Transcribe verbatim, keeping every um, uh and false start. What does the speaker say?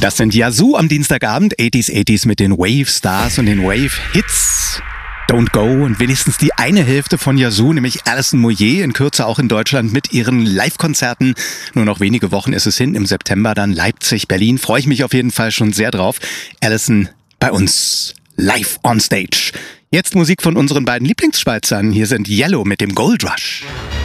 Das sind Yazoo am Dienstagabend, achtziger achtziger mit den Wave Stars und den Wave Hits. Don't Go und wenigstens die eine Hälfte von Yazoo, nämlich Alison Moyet, in Kürze auch in Deutschland mit ihren Live-Konzerten. Nur noch wenige Wochen ist es hin, im September dann Leipzig, Berlin. Freue ich mich auf jeden Fall schon sehr drauf. Alison bei uns live on stage. Jetzt Musik von unseren beiden Lieblingsschweizern. Hier sind Yellow mit dem Gold Rush.